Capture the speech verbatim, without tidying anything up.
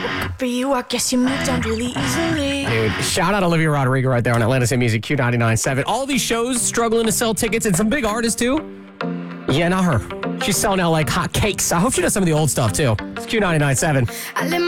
For you, I guess you moved on really easily. Dude, shout out Olivia Rodrigo right there on Atlanta's Hit Music, Q ninety-nine point seven. All these shows struggling to sell tickets, and some big artists too. Yeah, not her. She's selling out like hot cakes. I hope she does some of the old stuff too. It's Q ninety-nine point seven.